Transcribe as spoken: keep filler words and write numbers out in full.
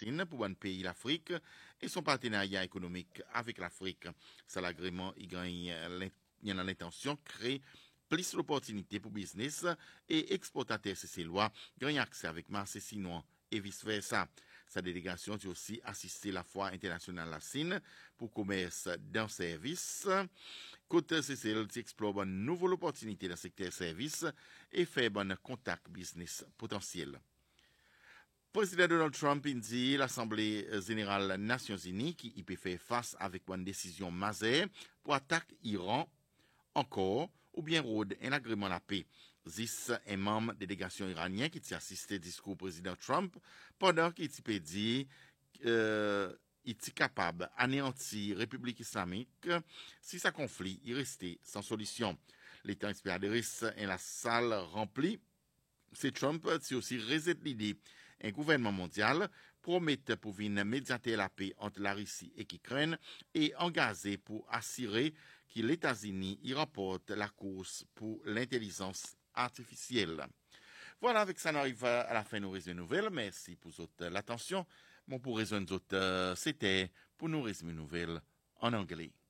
Chine pour un pays l'Afrique et son partenariat économique avec l'Afrique. Ça l'agrément, il gagne il y a l'intention de créer plus d'opportunités pour business et exportateurs C C lois gagnent accès avec marché chinois et vice-versa. Sa délégation a aussi assisté la foire internationale à la Chine pour commerce dans service. Côté C C L explore une nouvelle opportunité dans le secteur service et fait un contact business potentiel. Le président Donald Trump dit l'Assemblée générale des Nations Unies qui peut faire face avec une décision majeure pour attaquer l'Iran encore ou bien rôde un agrément la paix. Zis un membre de délégation iranienne qui a assisté au discours du président Trump pendant qu'il peut dire euh, il est capable d'anéantir la République islamique si ce conflit est resté sans solution. Les temps expérimentés et la salle remplie, c'est Trump qui aussi reset l'idée. Un gouvernement mondial promet pour venir médiater la paix entre la Russie et l'Ukraine et engagé pour assurer que les États-Unis y rapportent la course pour l'intelligence artificielle. Voilà, avec ça, on arrive à la fin de nos résumés nouvelles. Merci pour l'attention. Bon, pour résumer, c'était pour nous résumer nouvelles en anglais.